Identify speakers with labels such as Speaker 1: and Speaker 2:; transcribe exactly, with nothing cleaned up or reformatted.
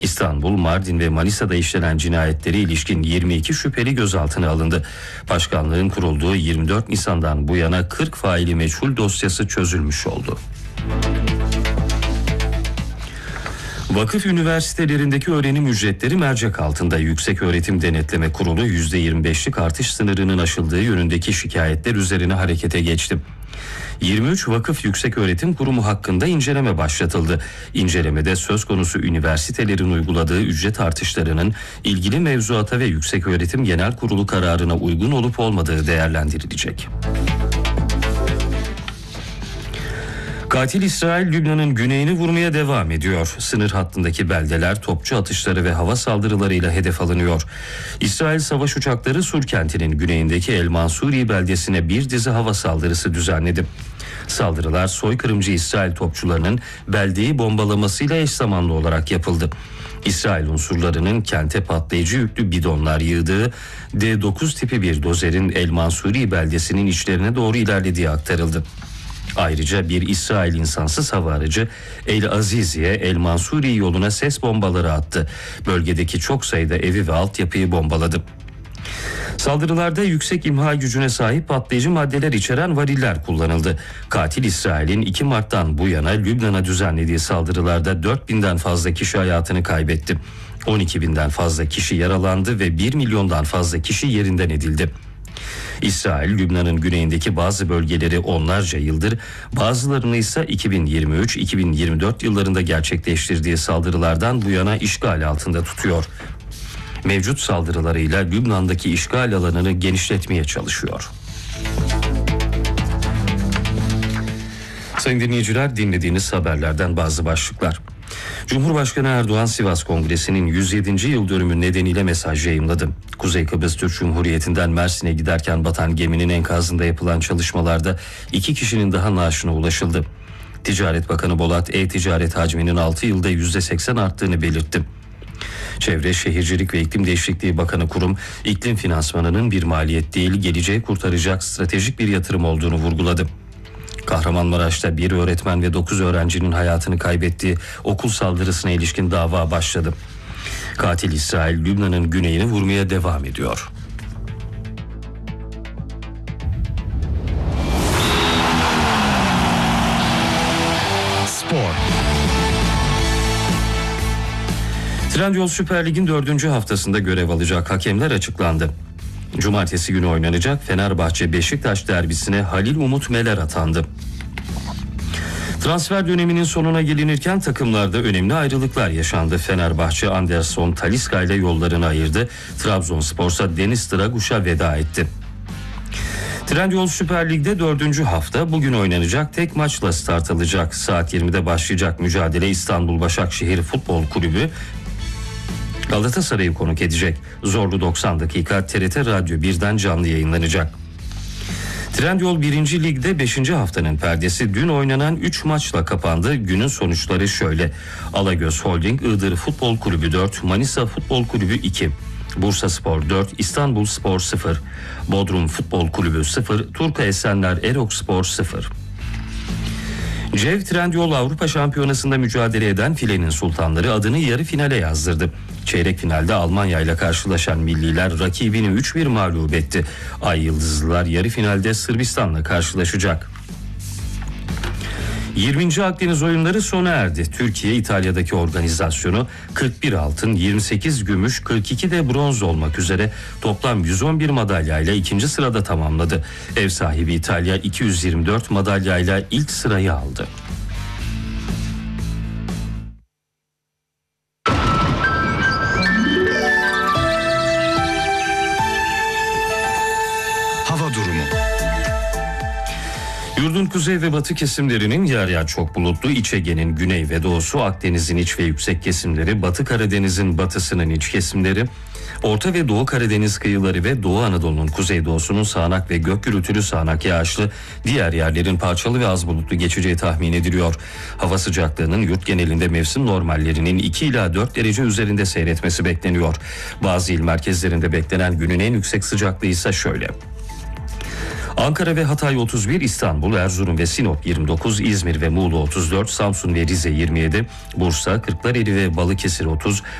Speaker 1: İstanbul, Mardin ve Manisa'da işlenen cinayetlere ilişkin yirmi iki şüpheli gözaltına alındı. Başkanlığın kurulduğu yirmi dört Nisan'dan bu yana kırk faili meçhul dosyası çözülmüş oldu. Vakıf üniversitelerindeki öğrenim ücretleri mercek altında. Yükseköğretim Denetleme Kurulu yüzde yirmi beşlik artış sınırının aşıldığı yönündeki şikayetler üzerine harekete geçti. yirmi üç Vakıf Yükseköğretim Kurumu hakkında inceleme başlatıldı. İncelemede söz konusu üniversitelerin uyguladığı ücret artışlarının ilgili mevzuata ve Yükseköğretim Genel Kurulu kararına uygun olup olmadığı değerlendirilecek. Katil İsrail, Lübnan'ın güneyini vurmaya devam ediyor. Sınır hattındaki beldeler topçu atışları ve hava saldırılarıyla hedef alınıyor. İsrail savaş uçakları Sur kentinin güneyindeki El Mansuri beldesine bir dizi hava saldırısı düzenledi. Saldırılar soykırımcı İsrail topçularının beldeyi bombalamasıyla eş zamanlı olarak yapıldı. İsrail unsurlarının kente patlayıcı yüklü bidonlar yığdığı D dokuz tipi bir dozerin El Mansuri beldesinin içlerine doğru ilerlediği aktarıldı. Ayrıca bir İsrail insansız hava aracı El Azizi'ye El Mansuri yoluna ses bombaları attı. Bölgedeki çok sayıda evi ve altyapıyı bombaladı. Saldırılarda yüksek imha gücüne sahip patlayıcı maddeler içeren variller kullanıldı. Katil İsrail'in iki Mart'tan bu yana Lübnan'a düzenlediği saldırılarda dört binden fazla kişi hayatını kaybetti. on iki binden fazla kişi yaralandı ve bir milyondan fazla kişi yerinden edildi. İsrail, Lübnan'ın güneyindeki bazı bölgeleri onlarca yıldır, bazılarını ise iki bin yirmi üç iki bin yirmi dört yıllarında gerçekleştirdiği saldırılardan bu yana işgal altında tutuyor. Mevcut saldırılarıyla Lübnan'daki işgal alanını genişletmeye çalışıyor. Sayın dinleyiciler, dinlediğiniz haberlerden bazı başlıklar. Cumhurbaşkanı Erdoğan Sivas Kongresi'nin yüz yedinci yıl dönümü nedeniyle mesaj yayımladı. Kuzey Kıbrıs Türk Cumhuriyeti'nden Mersin'e giderken batan geminin enkazında yapılan çalışmalarda iki kişinin daha naaşına ulaşıldı. Ticaret Bakanı Bolat, e-ticaret hacminin altı yılda yüzde seksen arttığını belirtti. Çevre, Şehircilik ve İklim Değişikliği Bakanı kurum, iklim finansmanının bir maliyet değil, geleceği kurtaracak stratejik bir yatırım olduğunu vurguladı. Kahramanmaraş'ta bir öğretmen ve dokuz öğrencinin hayatını kaybettiği okul saldırısına ilişkin dava başladı. Katil İsrail, Lübnan'ın güneyini vurmaya devam ediyor. Spor. Trendyol Süper Lig'in dördüncü haftasında görev alacak hakemler açıklandı. Cumartesi günü oynanacak Fenerbahçe-Beşiktaş derbisine Halil Umut Meler atandı. Transfer döneminin sonuna gelinirken takımlarda önemli ayrılıklar yaşandı. Fenerbahçe Anderson Talisca ile yollarını ayırdı. Trabzonspor'sa Deniz Draguş'a veda etti. Trendyol Süper Lig'de dördüncü hafta bugün oynanacak tek maçla start alacak. Saat yirmide başlayacak mücadele İstanbul Başakşehir Futbol Kulübü Galatasaray'ı konuk edecek. Zorlu doksan dakika T R T Radyo birden canlı yayınlanacak. Trendyol birinci Lig'de beşinci haftanın perdesi dün oynanan üç maçla kapandı. Günün sonuçları şöyle: Alagöz Holding Iğdır Futbol Kulübü dört, Manisa Futbol Kulübü iki, Bursaspor dört, İstanbulspor sıfır, Bodrum Futbol Kulübü sıfır, Turka Esenler Erokspor sıfır. CEV Trendyol Avrupa Şampiyonası'nda mücadele eden Filenin Sultanları adını yarı finale yazdırdı. Çeyrek finalde Almanya ile karşılaşan milliler rakibini üç bir mağlup etti. Ay Yıldızlılar yarı finalde Sırbistan'la karşılaşacak. yirminci Akdeniz Oyunları sona erdi. Türkiye İtalya'daki organizasyonu kırk bir altın, yirmi sekiz gümüş, kırk iki de bronz olmak üzere toplam yüz on bir madalyayla ikinci sırada tamamladı. Ev sahibi İtalya iki yüz yirmi dört madalyayla ilk sırayı aldı.
Speaker 2: Hava durumu.
Speaker 1: Yurdun kuzey ve batı kesimlerinin yer yer çok bulutlu, İç Ege'nin güney ve doğusu, Akdeniz'in iç ve yüksek kesimleri, Batı Karadeniz'in batısının iç kesimleri, Orta ve Doğu Karadeniz kıyıları ve Doğu Anadolu'nun kuzeydoğusunun sağanak ve gök gürültülü sağanak yağışlı, diğer yerlerin parçalı ve az bulutlu geçeceği tahmin ediliyor. Hava sıcaklığının yurt genelinde mevsim normallerinin iki ila dört derece üzerinde seyretmesi bekleniyor. Bazı il merkezlerinde beklenen günün en yüksek sıcaklığı ise şöyle: Ankara ve Hatay otuz bir, İstanbul, Erzurum ve Sinop yirmi dokuz, İzmir ve Muğla otuz dört, Samsun ve Rize yirmi yedi, Bursa, Kırklareli ve Balıkesir otuz,